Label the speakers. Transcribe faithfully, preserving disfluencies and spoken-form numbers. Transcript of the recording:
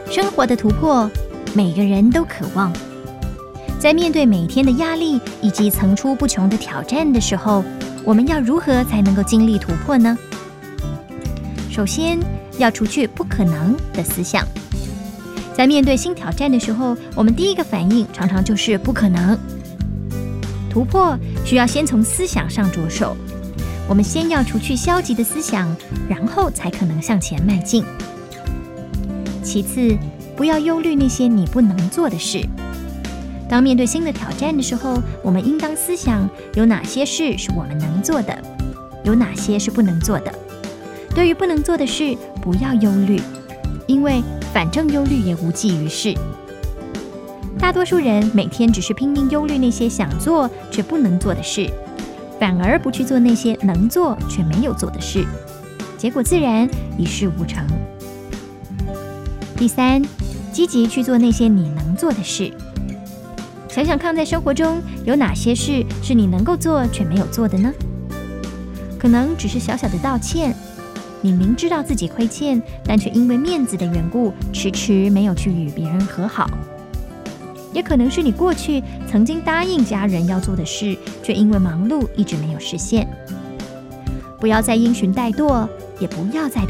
Speaker 1: 生活的突破，每个人都渴望。在面对每天的压力以及层出不穷的挑战的时候，我们要如何才能够经历突破呢？首先，要除去不可能的思想。在面对新挑战的时候，我们第一个反应常常就是不可能。突破需要先从思想上着手，我们先要除去消极的思想，然后才可能向前迈进。其次，不要忧虑那些你不能做的事。当面对新的挑战的时候，我们应当思想有哪些事是我们能做的，有哪些是不能做的。对于不能做的事，不要忧虑，因为反正忧虑也无济于事。大多数人每天只是拼命忧虑那些想做却不能做的事，反而不去做那些能做却没有做的事，结果自然一事无成。第三，积极去做那些你能做的事。想想看，在生活中有哪些事是你能够做却没有做的呢？可能只是小小的道歉，你明知道自己亏欠，但却因为面子的缘故，迟迟没有去与别人和好。也可能是你过去曾经答应家人要做的事，却因为忙碌一直没有实现。不要再因循怠惰，也不要再